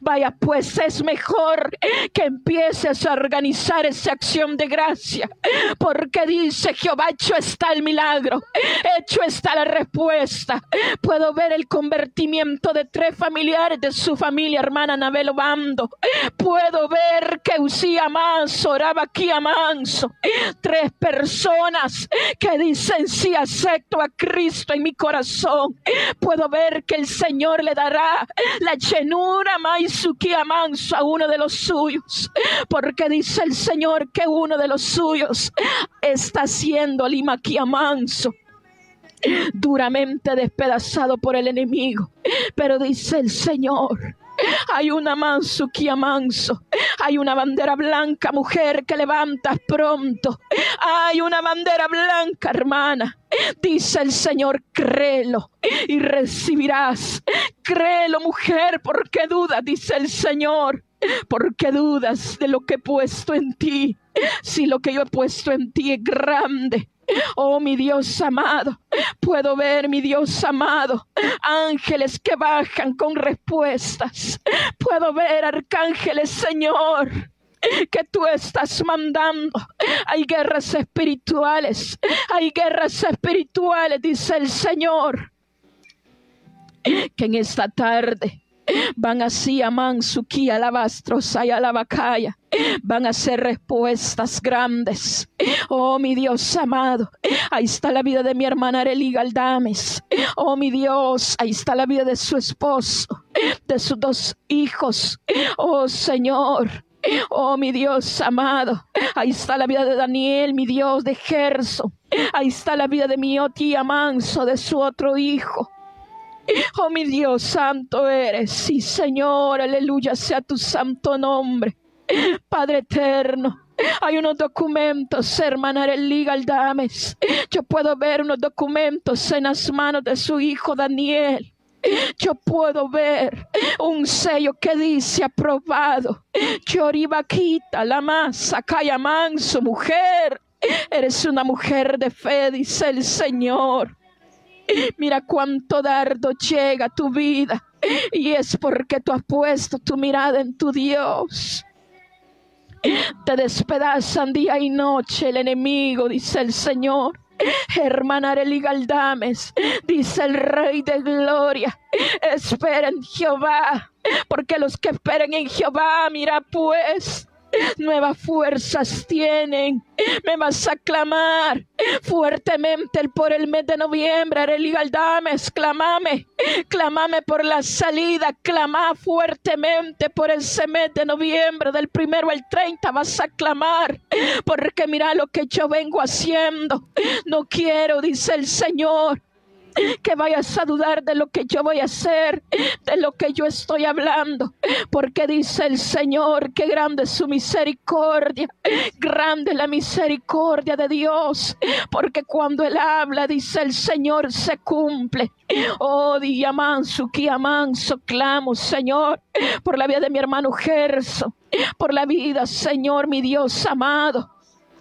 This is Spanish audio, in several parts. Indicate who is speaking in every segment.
Speaker 1: Vaya pues, es mejor que empieces a organizar esa acción de gracia, porque dice Jehová, hecho está el milagro, hecho está la respuesta. Puedo ver el convertimiento de 3 familiares de su familia, hermana Anabel Obando. Puedo ver que Usía Manso oraba aquí a Manso. 3 personas que dicen sí, acepto a Cristo en mi corazón. Puedo ver que el Señor le dará la llenura Maisuki a Manso a uno de los suyos, porque dice el Señor que uno de los suyos está siendo Limaki a Manso, duramente despedazado por el enemigo. Pero dice el Señor, hay una Mansuki a Manso, hay una bandera blanca, mujer, que levantas pronto. Hay una bandera blanca, hermana. Dice el Señor, créelo y recibirás. Créelo, mujer, porque dudas, dice el Señor. ¿Por qué dudas de lo que he puesto en ti? Si lo que yo he puesto en ti es grande. Oh, mi Dios amado, puedo ver, mi Dios amado, ángeles que bajan con respuestas. Puedo ver arcángeles, Señor, que tú estás mandando. Hay guerras espirituales, dice el Señor, que en esta tarde van así a Mansuki, alabastros, y alabacaya. Van a ser respuestas grandes. Oh, mi Dios amado, ahí está la vida de mi hermana Arely Galdames. Oh, mi Dios, ahí está la vida de su esposo, de sus 2 hijos. Oh, Señor. Oh, mi Dios amado, ahí está la vida de Daniel, mi Dios, de Gerson. Ahí está la vida de mi tía Manso, de su otro hijo. Oh, mi Dios, santo eres. Sí, Señor, aleluya sea tu santo nombre. Padre eterno, hay unos documentos, hermana Arely Galdames. Yo puedo ver unos documentos en las manos de su hijo Daniel. Yo puedo ver un sello que dice aprobado. Choribaquita, la masa, Calla Manso, mujer. Eres una mujer de fe, dice el Señor. Mira cuánto dardo llega a tu vida, y es porque tú has puesto tu mirada en tu Dios. Te despedazan día y noche el enemigo, dice el Señor. Hermana Arely Galdames, dice el Rey de Gloria, espera en Jehová, porque los que esperan en Jehová, mira pues, nuevas fuerzas tienen. Me vas a clamar fuertemente por el mes de noviembre, Arely Galdames. Clamame por la salida. Clama fuertemente por ese mes de noviembre, del 1 al 30. Vas a clamar, porque mira lo que yo vengo haciendo. No quiero, dice el Señor, que vayas a dudar de lo que yo voy a hacer, de lo que yo estoy hablando, porque dice el Señor que grande es su misericordia, grande la misericordia de Dios, porque cuando Él habla, dice el Señor, se cumple. Oh, día manso, que manso, clamo, Señor, por la vida de mi hermano Gerson, por la vida, Señor, mi Dios amado,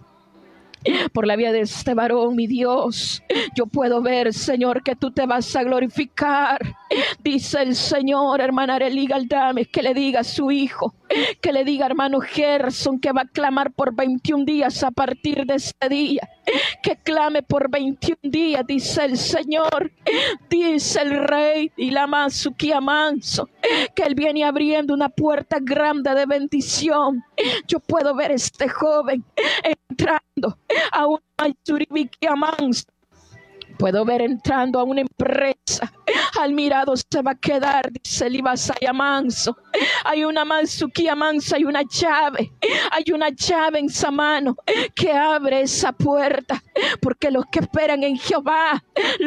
Speaker 1: por la vida de este varón, mi Dios. Yo puedo ver, Señor, que tú te vas a glorificar. Dice el Señor, hermana Arely Galdames, que le diga a su hijo, que le diga, hermano Gerson, que va a clamar por 21 días a partir de este día. Que clame por 21 días, dice el Señor. Dice el Rey y la Mansuquía Manso, que Él viene abriendo una puerta grande de bendición. Yo puedo ver este joven entrando a una Maisuribiquia Manso. Puedo ver entrando a una empresa. Al mirado se va a quedar, dice el Ibasaya Manso. Hay una Mansuquía Manso, hay una llave. Hay una llave en esa mano que abre esa puerta. Porque los que esperan en Jehová,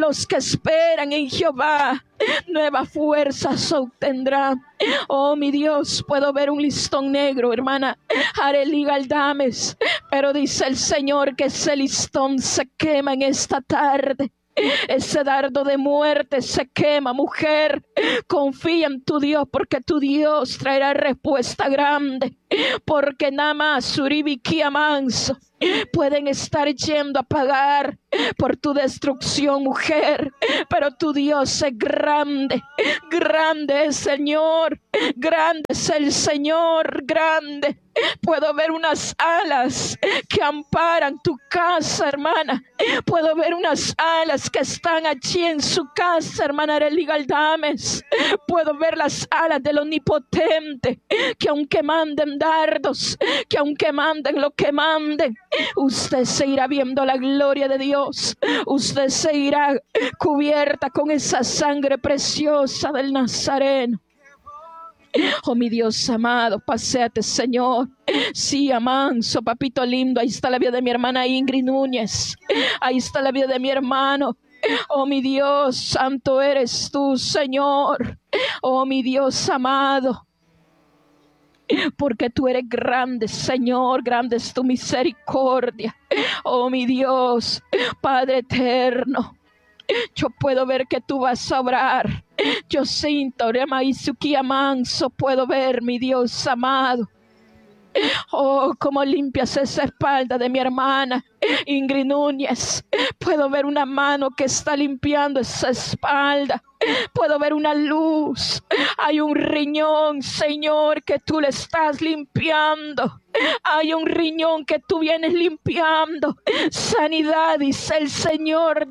Speaker 1: nuevas fuerzas obtendrán. Oh, mi Dios, puedo ver un listón negro, hermana Arely Galdames. Pero dice el Señor que ese listón se quema en esta tarde. Ese dardo de muerte se quema, mujer. Confía en tu Dios, porque tu Dios traerá respuesta grande. Porque nada más Suribiquía Manso, pueden estar yendo a pagar por tu destrucción, mujer, pero tu Dios es grande. Grande es el Señor, grande es el Señor, grande. Puedo ver unas alas que amparan tu casa, hermana. Puedo ver unas alas que están allí en su casa, hermana Arely Galdames. Puedo ver las alas del Omnipotente, que aunque manden dardos, que aunque manden lo que manden, usted se irá viendo la gloria de Dios. Usted se irá cubierta con esa sangre preciosa del Nazareno. Oh, mi Dios amado, paséate, Señor. Sí, amanso, papito lindo. Ahí está la vida de mi hermana Ingrid Núñez. Ahí está la vida de mi hermano. Oh, mi Dios, santo eres tú, Señor. Oh, mi Dios amado. Porque tú eres grande, Señor, grande es tu misericordia. Oh, mi Dios, Padre eterno. Yo puedo ver que tú vas a obrar. Yo siento, manso, puedo ver, mi Dios amado. Oh, cómo limpias esa espalda de mi hermana Ingrid Núñez. Puedo ver una mano que está limpiando esa espalda. Puedo ver una luz. Hay un riñón, Señor, que tú le estás limpiando. Hay un riñón que tú vienes limpiando. Sanidad, dice el Señor,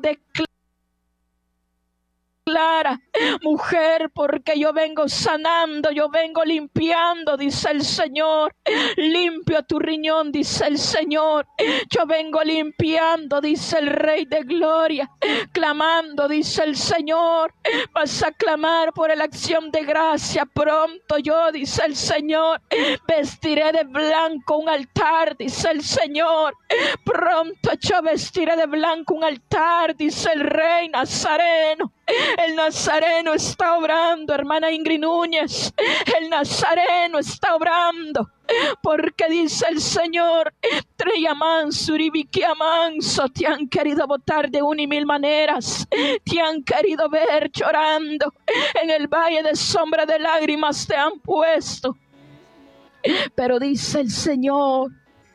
Speaker 1: declara, mujer, porque yo vengo sanando, yo vengo limpiando, dice el Señor. Limpio tu riñón, dice el Señor. Yo vengo limpiando, dice el Rey de Gloria. Clamando, dice el Señor. Vas a clamar por la acción de gracia. Pronto yo, dice el Señor, vestiré de blanco un altar, dice el Señor. Pronto yo vestiré de blanco un altar, dice el Rey Nazareno. El Nazareno está obrando, hermana Ingrid Núñez. El Nazareno está obrando. Porque dice el Señor, manso, te han querido botar de una y mil maneras. Te han querido ver llorando. En el valle de sombra de lágrimas te han puesto. Pero dice el Señor,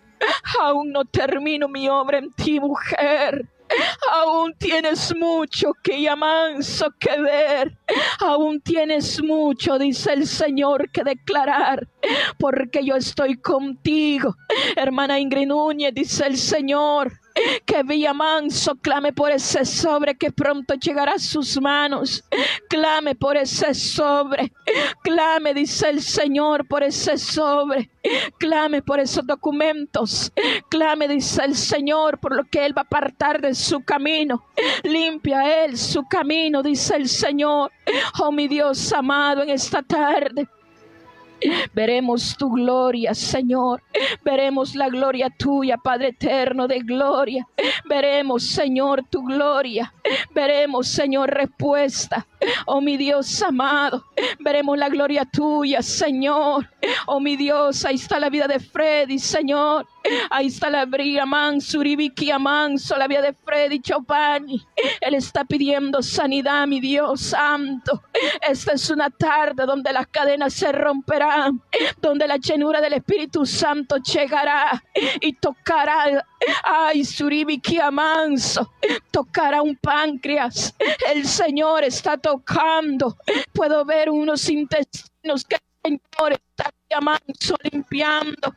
Speaker 1: aún no termino mi obra en ti, mujer. Aún tienes mucho que manso que ver. Aún tienes mucho, dice el Señor, que declarar. Porque yo estoy contigo. Hermana Ingrid Núñez, dice el Señor, que manso clame por ese sobre que pronto llegará a sus manos. Clame por ese sobre. Clame, dice el Señor, por ese sobre. Clame por esos documentos. Clame, dice el Señor, por lo que Él va a apartar de su camino. Limpia Él su camino, dice el Señor. Oh, mi Dios amado, en esta tarde veremos tu gloria, Señor. Veremos la gloria tuya, Padre eterno de gloria. Veremos, Señor, tu gloria. Veremos, Señor, respuesta. Oh, mi Dios amado, veremos la gloria tuya, Señor. Oh, mi Dios, ahí está la vida de Freddy, Señor. Ahí está la vida manso, la vida de Freddy Giovanni. Él está pidiendo sanidad, mi Dios santo. Esta es una tarde donde las cadenas se romperán, donde la llenura del Espíritu Santo llegará y tocará. Ay, Suribiquia manso, tocará un páncreas. El Señor está tocando. Puedo ver unos intestinos que el Señor está manso limpiando.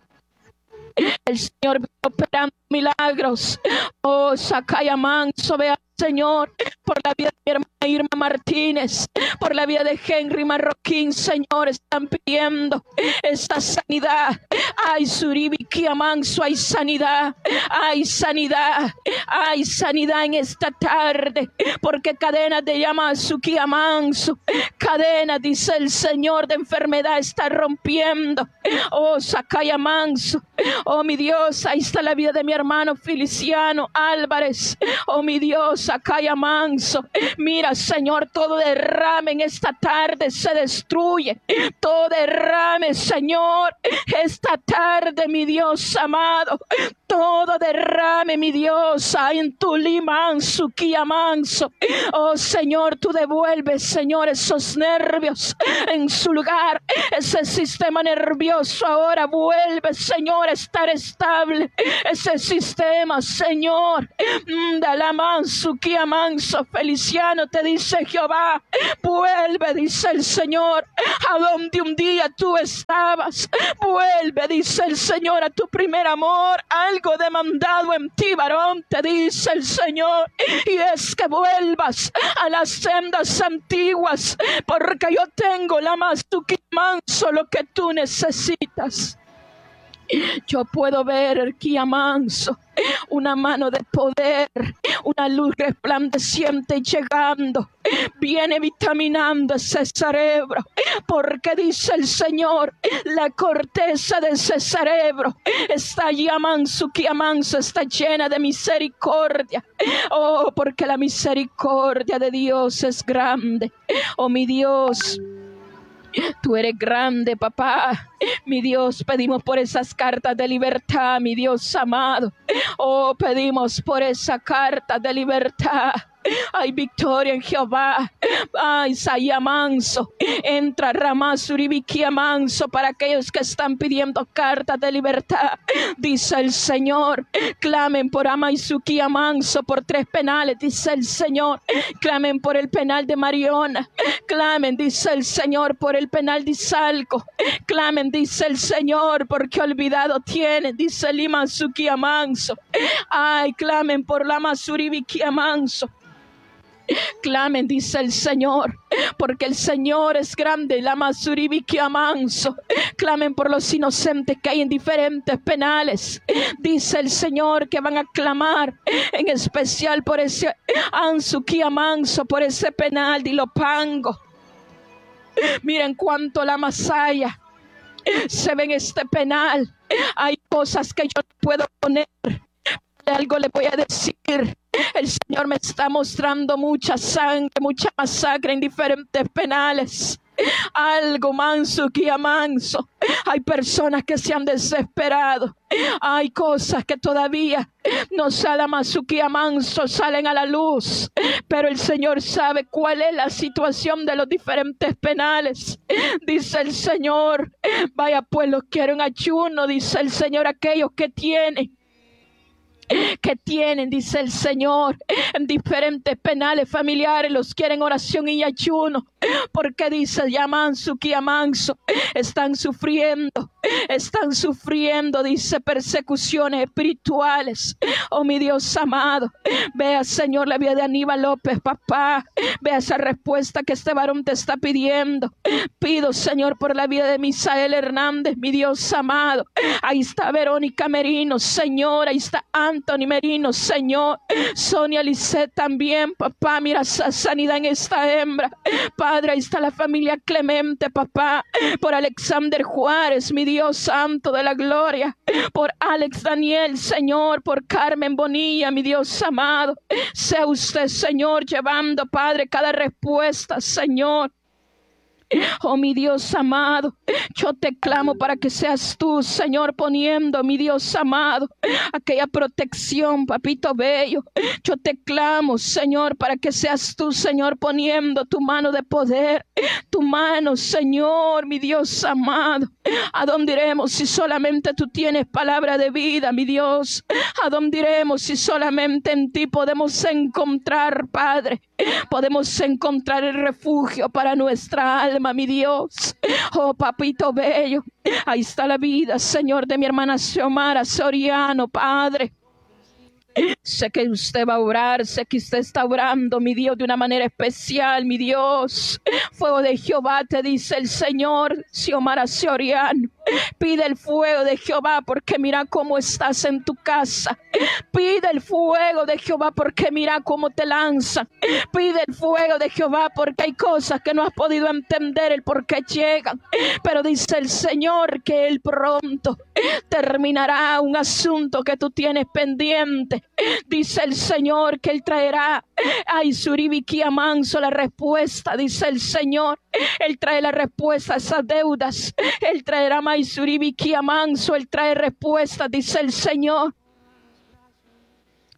Speaker 1: El Señor viene operando milagros. Oh, Sacaya manso, vea, Señor, por la vida de mi hermana Irma Martínez, por la vida de Henry Marroquín, Señor, están pidiendo esta sanidad. Ay, Suribiquia manso, hay sanidad, hay sanidad, hay sanidad en esta tarde, porque cadenas de Yamasuquia manso, cadenas, dice el Señor, de enfermedad está rompiendo. Oh, Sacaya manso, oh, mi Dios, ahí está la vida de mi hermano Feliciano Álvarez. Oh, mi Dios, Sacaya manso. Mira, Señor, todo derrame en esta tarde se destruye. Todo derrame, Señor, esta tarde, mi Dios amado. todo derrame, mi Dios, en tu limanso, kiamanso. Oh Señor, tú devuelves, Señor, esos nervios en su lugar. Ese sistema nervioso ahora vuelve, Señor, a estar estable. Ese sistema, Señor, dalamanso, kiamanso. Feliciano, te dice Jehová, vuelve, dice el Señor, a donde un día tú estabas. Vuelve, dice el Señor, a tu primer amor. Algo demandado en ti, varón, te dice el Señor, y es que vuelvas a las sendas antiguas, porque yo tengo la más manso lo que tú necesitas. Yo puedo ver el Kiamanso, una mano de poder, una luz resplandeciente llegando, viene vitaminando ese cerebro, porque dice el Señor, la corteza de ese cerebro está Yamansu, Kiamanso, está llena de misericordia. Oh, porque la misericordia de Dios es grande. Oh, mi Dios, tú eres grande, papá. Mi Dios, pedimos por esas cartas de libertad, mi Dios amado. Oh, pedimos por esa carta de libertad. Hay victoria en Jehová. Ay, Sayamanso. Entra Ramasuribikia manso para aquellos que están pidiendo cartas de libertad. Dice el Señor, clamen por Amaisukia manso por 3 penales, dice el Señor. Clamen por el penal de Mariona. Clamen, dice el Señor, por el penal de Izalco. Clamen, dice el Señor, porque olvidado tienen, dice el Imansukia manso. Ay, clamen por la Masuribikia manso. Clamen, dice el Señor, porque el Señor es grande. La Masuribikia manso. Clamen por los inocentes que hay en diferentes penales. Dice el Señor que van a clamar en especial por ese Ansukia manso, por ese penal de Ilopango. Miren cuánto la Masaya se ve en este penal. Hay cosas que yo no puedo poner. Algo le voy a decir. El Señor me está mostrando mucha sangre, mucha masacre en diferentes penales. Algo manso, que manso. Hay personas que se han desesperado. Hay cosas que todavía no salen a manso, salen a la luz. Pero el Señor sabe cuál es la situación de los diferentes penales. Dice el Señor, vaya pues, los quiero en ayuno. Dice el Señor, aquellos que tienen, dice el Señor, en diferentes penales familiares, los quieren oración y ayuno, porque dice Yamansu, Kiamanso, están sufriendo, dice, persecuciones espirituales. Oh, mi Dios amado, vea, Señor, la vida de Aníbal López, papá, vea esa respuesta que este varón te está pidiendo. Pido, Señor, por la vida de Misael Hernández, mi Dios amado. Ahí está Verónica Merino, Señor, ahí está Anthony Merino, Señor. Sonia Lisset también, papá, mira esa sanidad en esta hembra. Padre, ahí está la familia Clemente, papá. Por Alexander Juárez, mi Dios santo de la gloria. Por Alex Daniel, Señor. Por Carmen Bonilla, mi Dios amado. Sea usted, Señor, llevando, Padre, cada respuesta, Señor. Oh, mi Dios amado, yo te clamo para que seas tú, Señor, poniendo, mi Dios amado, aquella protección, papito bello. Yo te clamo, Señor, para que seas tú, Señor, poniendo tu mano de poder, tu mano, Señor, mi Dios amado. ¿A dónde iremos si solamente tú tienes palabra de vida, mi Dios? ¿A dónde iremos si solamente en ti podemos encontrar, Padre? Podemos encontrar el refugio para nuestra alma, mi Dios. Oh, papito bello, ahí está la vida, Señor, de mi hermana Xiomara Soriano, Padre. Sé que usted va a orar, sé que usted está orando, mi Dios, de una manera especial, mi Dios. Fuego de Jehová, te dice el Señor, Xiomara Soriano. Pide el fuego de Jehová, porque mira cómo estás en tu casa. Pide el fuego de Jehová, porque mira cómo te lanzan. Pide el fuego de Jehová, porque hay cosas que no has podido entender el por qué llegan. Pero dice el Señor que Él pronto terminará un asunto que tú tienes pendiente. Dice el Señor que Él traerá ay, Suribikia manso, la respuesta, dice el Señor. Él trae la respuesta a esas deudas. Él traerá Suribikia manso, Él trae respuesta, dice el Señor.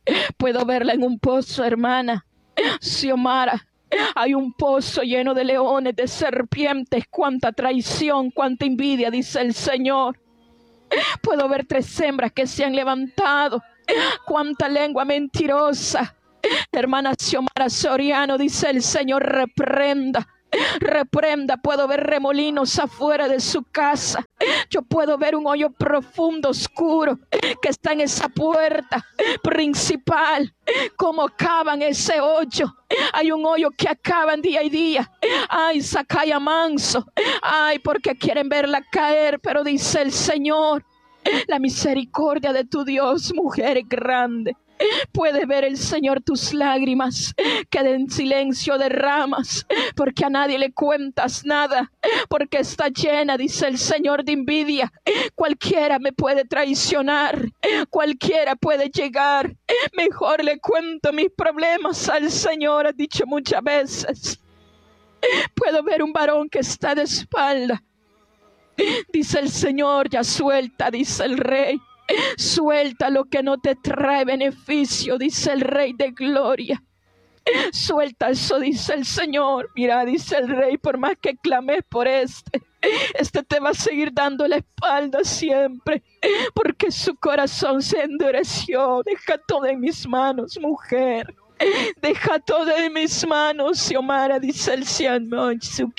Speaker 1: Puedo verla en un pozo, hermana Xiomara. Hay un pozo lleno de leones, de serpientes. Cuánta traición, cuánta envidia, dice el Señor. Puedo ver 3 hembras que se han levantado. Cuánta lengua mentirosa. Hermana Xiomara Soriano, dice el Señor, reprenda. Reprenda. Puedo ver remolinos afuera de su casa. Yo puedo ver un hoyo profundo, oscuro, que está en esa puerta principal. Cómo cavan ese hoyo. Hay un hoyo que acaban día y día. Ay, Zacaya manso. Ay, porque quieren verla caer. Pero dice el Señor, la misericordia de tu Dios, mujer grande. Puede ver el Señor tus lágrimas que en silencio derramas, porque a nadie le cuentas nada, porque está llena, dice el Señor, de envidia. Cualquiera me puede traicionar, cualquiera puede llegar. Mejor le cuento mis problemas al Señor, ha dicho muchas veces. Puedo ver un varón que está de espalda. Dice el Señor, ya suelta, dice el Rey. Suelta lo que no te trae beneficio, dice el Rey de Gloria. Suelta eso, dice el Señor. Mira, dice el Rey, por más que clames por este te va a seguir dando la espalda siempre, porque su corazón se endureció. Deja todo en mis manos, mujer. Deja todo en mis manos, Xiomara, dice el Señor.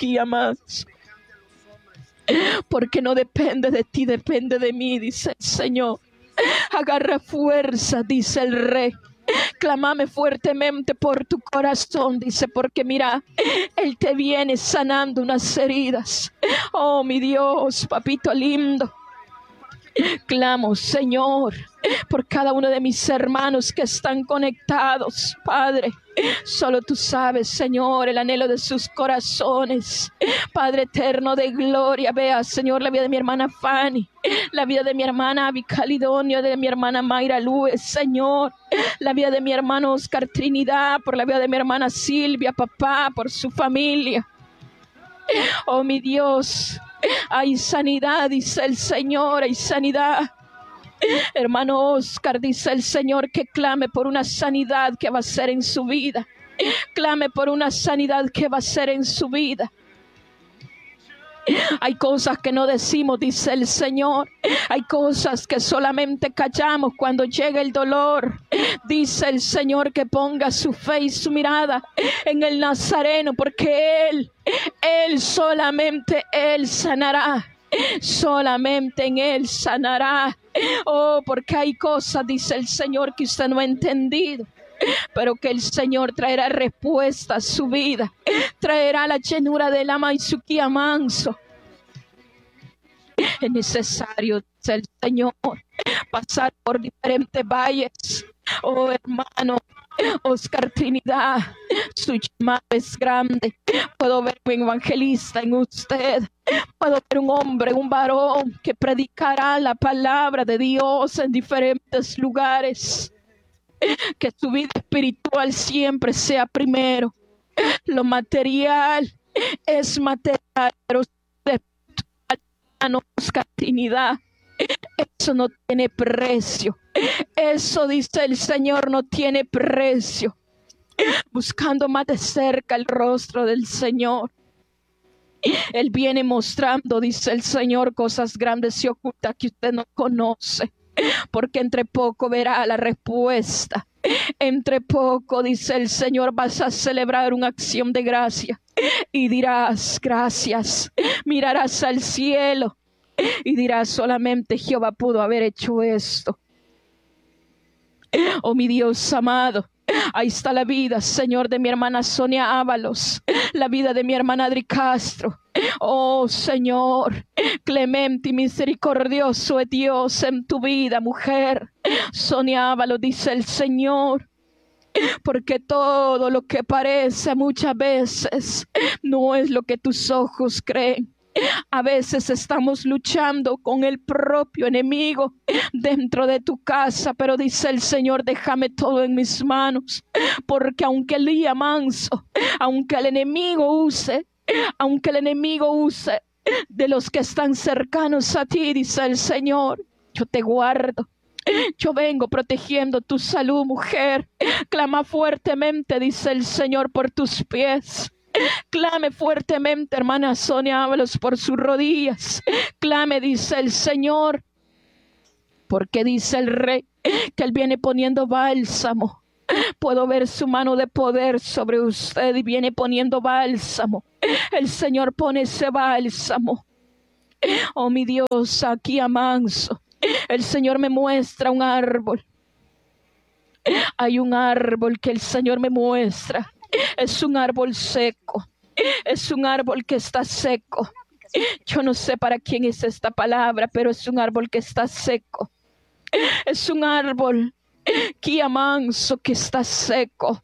Speaker 1: Porque no depende de ti, depende de mí, dice el Señor. Agarra fuerza, dice el Rey. Clámame fuertemente por tu corazón, dice, porque mira, Él te viene sanando unas heridas. Oh, mi Dios, papito lindo. Clamo, Señor, por cada uno de mis hermanos que están conectados, Padre. Solo tú sabes, Señor, el anhelo de sus corazones. Padre eterno de gloria, vea, Señor, la vida de mi hermana Fanny, la vida de mi hermana Abicalidonio, de mi hermana Mayra Luz, Señor, la vida de mi hermano Oscar Trinidad, por la vida de mi hermana Silvia, papá, por su familia. Oh, mi Dios, hay sanidad, dice el Señor, hay sanidad. Hermano Oscar, dice el Señor, que clame por una sanidad que va a ser en su vida. Clame por una sanidad que va a ser en su vida. Hay cosas que no decimos, dice el Señor. Hay cosas que solamente callamos cuando llega el dolor. Dice el Señor que ponga su fe y su mirada en el Nazareno, porque Él solamente Él sanará. Solamente en Él sanará. Oh, porque hay cosas, dice el Señor, que usted no ha entendido, pero que el Señor traerá respuesta a su vida. Traerá la llenura del Amaisuquía manso. Es necesario, dice el Señor, pasar por diferentes valles. Oh, hermano Oscar Trinidad, su llamado es grande. Puedo ver un evangelista en usted. Puedo ver un hombre, un varón que predicará la palabra de Dios en diferentes lugares. Que su vida espiritual siempre sea primero. Lo material es material, pero Oscar Trinidad, eso no tiene precio. Eso, dice el Señor, no tiene precio. Buscando más de cerca el rostro del Señor. Él viene mostrando, dice el Señor, cosas grandes y ocultas que usted no conoce. Porque entre poco verá la respuesta. Entre poco, dice el Señor, vas a celebrar una acción de gracia. Y dirás, gracias. Mirarás al cielo y dirás, solamente Jehová pudo haber hecho esto. Oh, mi Dios amado, ahí está la vida, Señor, de mi hermana Sonia Ábalos, la vida de mi hermana Adri Castro. Oh, Señor, clemente y misericordioso es Dios en tu vida, mujer. Sonia Ábalos, dice el Señor, porque todo lo que parece muchas veces no es lo que tus ojos creen. A veces estamos luchando con el propio enemigo dentro de tu casa, pero dice el Señor, déjame todo en mis manos, porque aunque el día manso, aunque el enemigo use de los que están cercanos a ti, dice el Señor, yo te guardo. Yo vengo protegiendo tu salud, mujer. Clama fuertemente, dice el Señor, por tus pies. Clame fuertemente, hermana Sonia Ábalos, por sus rodillas. Clame, dice el Señor, porque dice el Rey que Él viene poniendo bálsamo. Puedo ver su mano de poder sobre usted y viene poniendo bálsamo. El Señor pone ese bálsamo. Oh, mi Dios, aquí a Manso. El Señor me muestra un árbol. Hay un árbol que el Señor me muestra. Es un árbol seco. Es un árbol que está seco. Yo no sé para quién es esta palabra, pero es un árbol que está seco. Es un árbol que manso que está seco.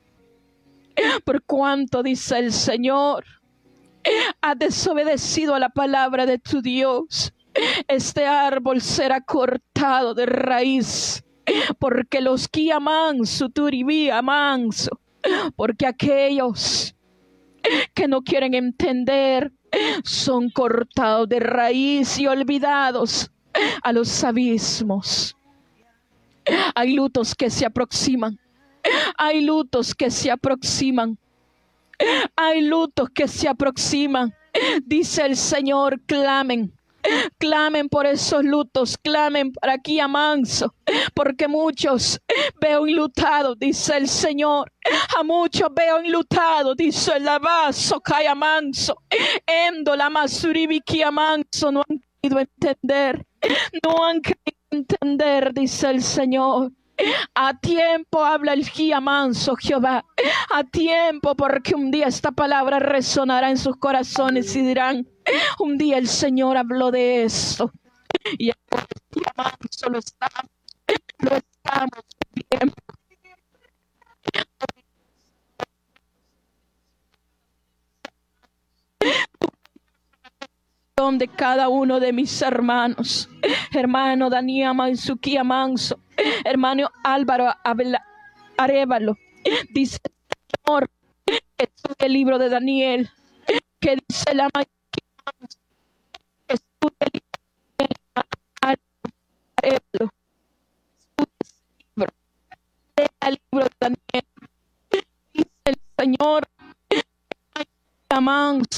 Speaker 1: Por cuanto, dice el Señor, ha desobedecido a la palabra de tu Dios, este árbol será cortado de raíz, porque los que manso, turibía manso, porque aquellos que no quieren entender son cortados de raíz y olvidados a los abismos. Hay lutos que se aproximan. Hay lutos que se aproximan. Hay lutos que se aproximan. Dice el Señor, clamen. Clamen por esos lutos, clamen para aquí a Manso, porque muchos veo enlutados, dice el Señor. A muchos veo enlutados, dice el Abaso, Kaya Manso. Endo la Masuribiki a Manso, no han querido entender, no han querido entender, dice el Señor. A tiempo habla el guía manso Jehová, a tiempo, porque un día esta palabra resonará en sus corazones y dirán, un día el Señor habló de esto y ahora el guía manso lo estamos viendo. De cada uno de mis hermanos, hermano Daniel Mansuquía Manso, hermano Álvaro Arévalo, dice el Señor, que estudia el libro de Daniel, que dice la Mansuquía Manso, que estudia el libro de Arévalo, estudia el libro de Daniel, dice el Señor, Manso,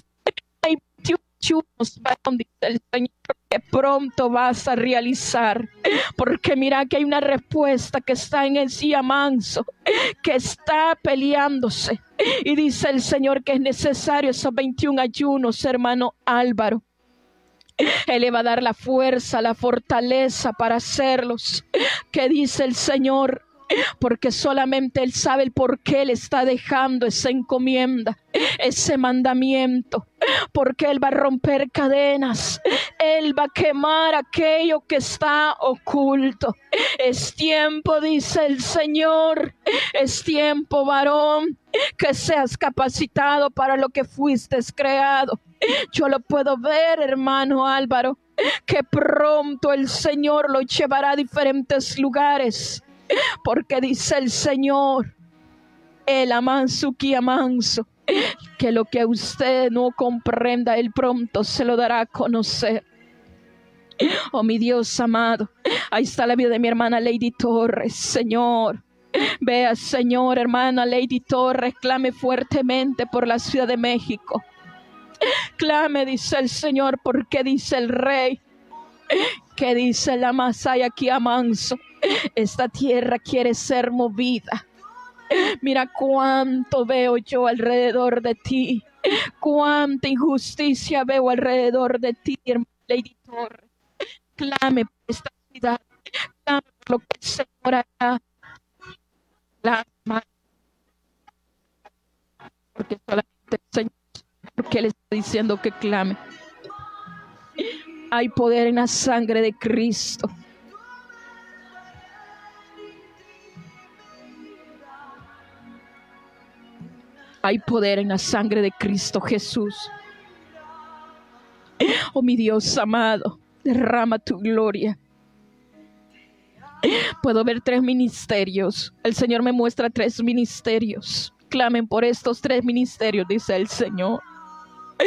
Speaker 1: dice el Señor, que pronto vas a realizar, porque mira que hay una respuesta que está en el Sia Manso, que está peleándose, y dice el Señor que es necesario esos 21 ayunos, hermano Álvaro. Él le va a dar la fuerza, la fortaleza para hacerlos, que dice el Señor, porque solamente Él sabe el por qué le está dejando esa encomienda, ese mandamiento, porque Él va a romper cadenas, Él va a quemar aquello que está oculto. Es tiempo, dice el Señor, es tiempo, varón, que seas capacitado para lo que fuiste creado. Yo lo puedo ver, hermano Álvaro, que pronto el Señor lo llevará a diferentes lugares, porque dice el Señor, el amansuki amanso, que lo que usted no comprenda, Él pronto se lo dará a conocer. Oh, mi Dios amado, ahí está la vida de mi hermana Lady Torres, Señor. Vea, Señor, hermana Lady Torres, clame fuertemente por la Ciudad de México. Clame, dice el Señor, porque dice el Rey, que dice la Masaya aquí a Manso, esta tierra quiere ser movida. Mira cuánto veo yo alrededor de ti, cuánta injusticia veo alrededor de ti, hermana Lady Torres. Clame por esta ciudad, clame por lo que el Señor hará. Clama, porque solamente el Señor, porque Él está diciendo que clame. Hay poder en la sangre de Cristo. Hay poder en la sangre de Cristo Jesús. Oh, mi Dios amado, derrama tu gloria. Puedo ver 3 ministerios. El Señor me muestra 3 ministerios. Clamen por estos 3 ministerios, dice el Señor.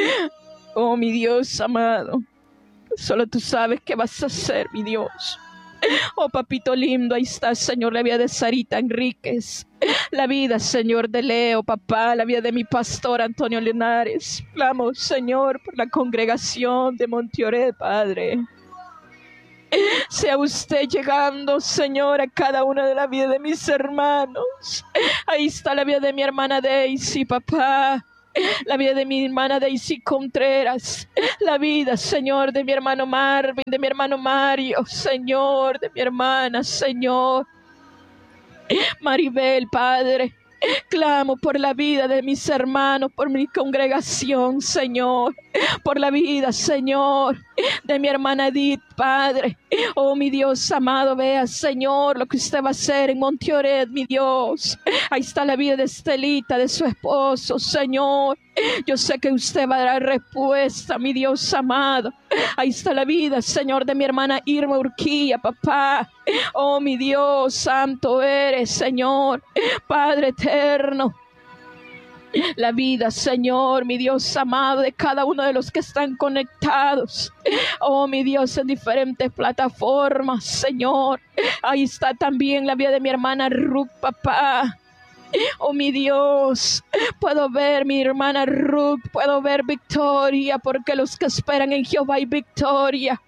Speaker 1: Oh, mi Dios amado, solo tú sabes qué vas a hacer, mi Dios. Oh, papito lindo, ahí está, Señor, la vida de Sarita Enríquez. La vida, Señor, de Leo, papá, la vida de mi pastor Antonio Linares. Clamo, Señor, por la congregación de Montioret, Padre. Sea usted llegando, Señor, a cada una de la vida de mis hermanos. Ahí está la vida de mi hermana Daisy, papá. La vida de mi hermana Daisy Contreras. La vida, Señor, de mi hermano Marvin, de mi hermano Mario, Señor, de mi hermana, Señor Maribel, Padre. Clamo por la vida de mis hermanos, por mi congregación, Señor. Por la vida, Señor, de mi hermana Edith, Padre. Oh, mi Dios amado, vea, Señor, lo que usted va a hacer en Montioret, mi Dios. Ahí está la vida de Estelita, de su esposo, Señor. Yo sé que usted va a dar respuesta, mi Dios amado. Ahí está la vida, Señor, de mi hermana Irma Urquía, papá. Oh, mi Dios, santo eres, Señor, Padre eterno. La vida, Señor, mi Dios amado, de cada uno de los que están conectados. Oh, mi Dios, en diferentes plataformas, Señor. Ahí está también la vida de mi hermana Ruth, papá. Oh, mi Dios, puedo ver mi hermana Ruth, puedo ver victoria, porque los que esperan en Jehová hay victoria.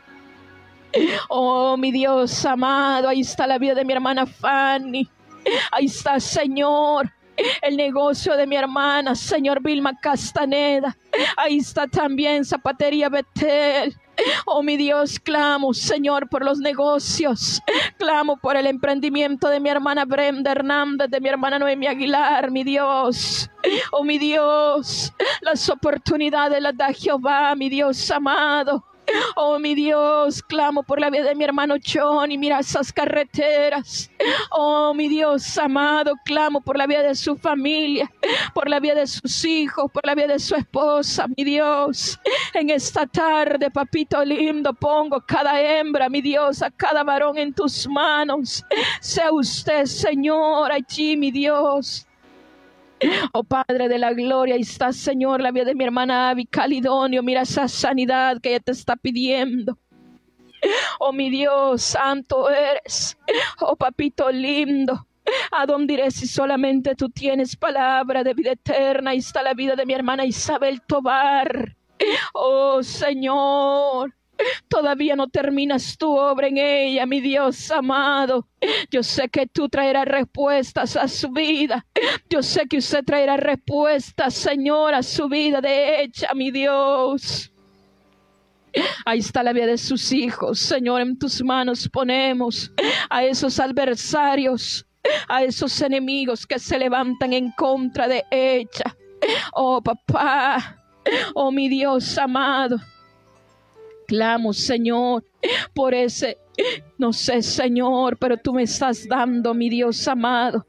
Speaker 1: Oh, mi Dios amado, ahí está la vida de mi hermana Fanny. Ahí está, Señor, el negocio de mi hermana, Señor, Vilma Castaneda. Ahí está también Zapatería Betel. Oh, mi Dios, clamo, Señor, por los negocios. Clamo por el emprendimiento de mi hermana Brenda Hernández, de mi hermana Noemi Aguilar, mi Dios. Oh, mi Dios, las oportunidades las da Jehová, mi Dios amado. Oh, mi Dios, clamo por la vida de mi hermano John y mira esas carreteras. Oh, mi Dios amado, clamo por la vida de su familia, por la vida de sus hijos, por la vida de su esposa, mi Dios. En esta tarde, papito lindo, pongo cada hembra, mi Dios, a cada varón en tus manos. Sea usted, Señor, allí, mi Dios. Oh, Padre de la gloria, ahí está, Señor, la vida de mi hermana Abby Calidonio. Mira esa sanidad que ella te está pidiendo. Oh, mi Dios, santo eres. Oh, papito lindo, ¿a dónde iré si solamente tú tienes palabra de vida eterna? Ahí está la vida de mi hermana Isabel Tobar. Oh, Señor, todavía no terminas tu obra en ella, mi Dios amado. Yo sé que tú traerás respuestas a su vida. Yo sé que usted traerá respuestas, Señor, a su vida de ella, mi Dios. Ahí está la vida de sus hijos, Señor, en tus manos ponemos a esos adversarios, a esos enemigos que se levantan en contra de ella. Oh, papá, oh, mi Dios amado. Clamo, Señor, por ese, no sé, Señor, pero tú me estás dando, mi Dios amado.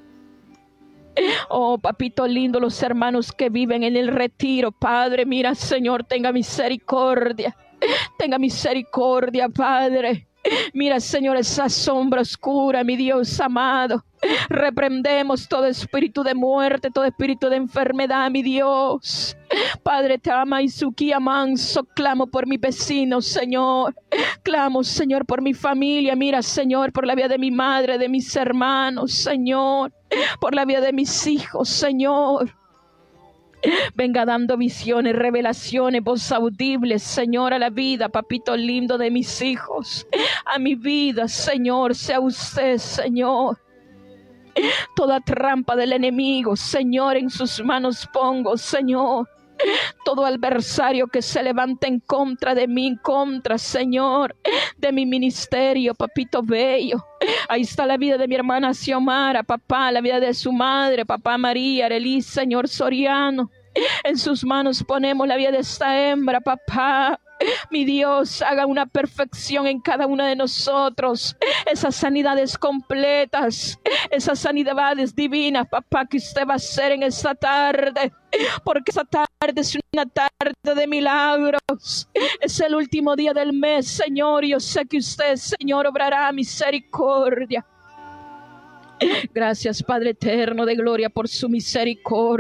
Speaker 1: Oh, papito lindo, los hermanos que viven en el retiro, Padre, mira, Señor, tenga misericordia. Tenga misericordia, Padre. Mira, Señor, esa sombra oscura, mi Dios amado. Reprendemos todo espíritu de muerte, todo espíritu de enfermedad, mi Dios. Padre, te ama y suquía manso. Clamo por mi vecino, Señor. Clamo, Señor, por mi familia. Mira, Señor, por la vida de mi madre, de mis hermanos, Señor. Por la vida de mis hijos, Señor. Venga dando visiones, revelaciones, voz audibles, Señor, a la vida, papito lindo, de mis hijos. A mi vida, Señor, sea usted, Señor. Toda trampa del enemigo, Señor, en sus manos pongo, Señor. Todo adversario que se levante en contra de mí, en contra, Señor, de mi ministerio, papito bello. Ahí está la vida de mi hermana Xiomara, papá, la vida de su madre, papá María, Arelis, Señor Soriano. En sus manos ponemos la vida de esta hembra, papá. Mi Dios, haga una perfección en cada uno de nosotros. Esas sanidades completas, esas sanidades divinas, papá, que usted va a hacer en esta tarde. Porque esta tarde es una tarde de milagros. Es el último día del mes, Señor. Yo sé que usted, Señor, obrará misericordia. Gracias, Padre eterno de gloria, por su misericordia.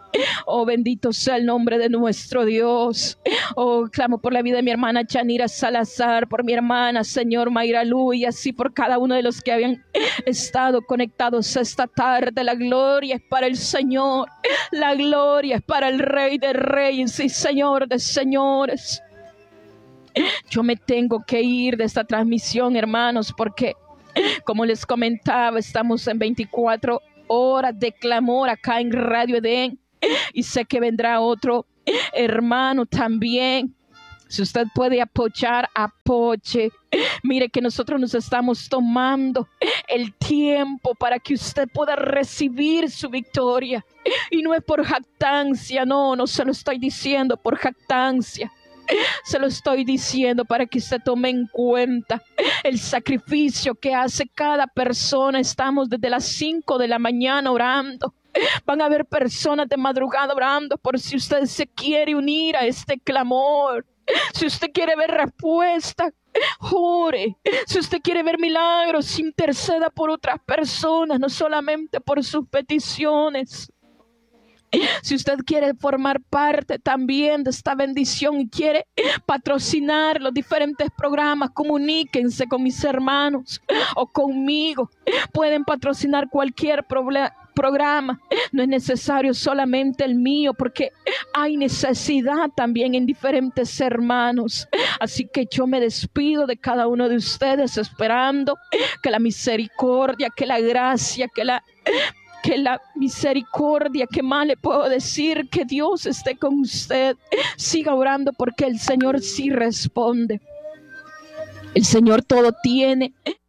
Speaker 1: Oh, bendito sea el nombre de nuestro Dios. Oh, clamo por la vida de mi hermana Chanira Salazar, por mi hermana, Señor, Mayra Lu, y así por cada uno de los que habían estado conectados esta tarde. La gloria es para el Señor. La gloria es para el Rey de Reyes y Señor de Señores. Yo me tengo que ir de esta transmisión, hermanos, porque como les comentaba, estamos en 24 horas de clamor acá en Radio Edén. Y sé que vendrá otro hermano también. Si usted puede apoyar, apoye. Mire que nosotros nos estamos tomando el tiempo para que usted pueda recibir su victoria. Y no es por jactancia, no se lo estoy diciendo por jactancia. Se lo estoy diciendo para que usted tome en cuenta el sacrificio que hace cada persona. Estamos desde las 5 de la mañana orando. Van a haber personas de madrugada orando por si usted se quiere unir a este clamor. Si usted quiere ver respuesta, ore. Si usted quiere ver milagros, interceda por otras personas, no solamente por sus peticiones. Si usted quiere formar parte también de esta bendición y quiere patrocinar los diferentes programas, comuníquense con mis hermanos o conmigo. Pueden patrocinar cualquier programa. No es necesario solamente el mío, porque hay necesidad también en diferentes hermanos. Así que yo me despido de cada uno de ustedes, esperando que la misericordia, que la gracia, que la misericordia, que más le puedo decir, que Dios esté con usted. Siga orando, porque el Señor sí responde. El Señor todo tiene